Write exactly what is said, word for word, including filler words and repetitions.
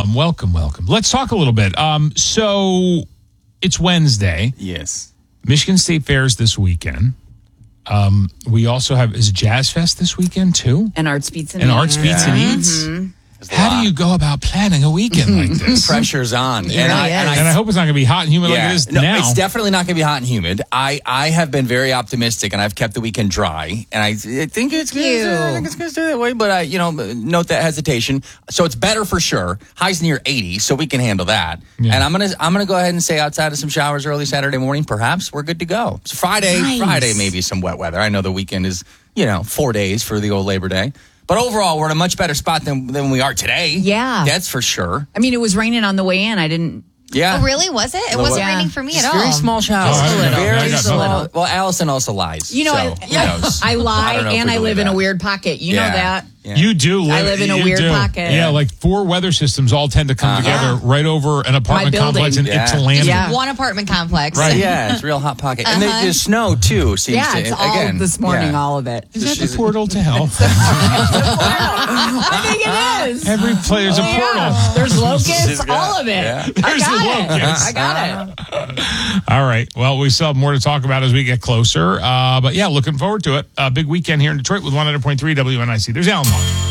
Um, welcome, welcome. Let's talk a little bit. Um, so it's Wednesday. Yes. Michigan State Fair's this weekend. Um, we also have, is Jazz Fest this weekend too? And Arts Beats and And Eats. Arts Beats and Eats? Mm-hmm. How do you go about planning a weekend like this? Pressure's on. It and, really I, is. and I And I hope it's not going to be hot and humid like it is no, now. it's definitely not going to be hot and humid. I, I have been very optimistic, and I've kept the weekend dry, and I, I think it's going to stay that way. But I, you know, note that hesitation. So it's better for sure. Highs near eighty, so we can handle that. Yeah. And I'm gonna I'm gonna go ahead and say outside of some showers early Saturday morning, perhaps we're good to go. So Friday, Nice. Friday maybe some wet weather. I know the weekend is you know four days for the old Labor Day. But overall, we're in a much better spot than, than we are today. Yeah. That's for sure. I mean, it was raining on the way in. I didn't. Yeah. Oh, really? Was it? It Little wasn't bit. raining for me Just at all. very small showers. Oh, I got nothing. I very got small. nothing. Well, Allison also lies. You know, so, I, who knows? I lie don't know if and we I believe live in a that. weird pocket. You Yeah. know that. Yeah. You do live, I live in a you weird do. pocket. Yeah, like four weather systems all tend to come Uh-huh. together right over an apartment building. complex in Yeah. Ypsilanti. Yeah. One apartment complex. Right. Yeah, it's a real hot pocket. And Uh-huh. the, the snow, too, seems Yeah, to. it's all again, this morning, yeah. all of it. Is that the portal to hell? I think it is. Every player's a Yeah. portal. There's locusts, Yeah. all of it. Yeah. I There's got the it. locusts. I got it. All right. Well, we still have more to talk about as we get closer. Uh, but yeah, looking forward to it. Uh, big weekend here in Detroit with one hundred point three W N I C. There's Alan Moss.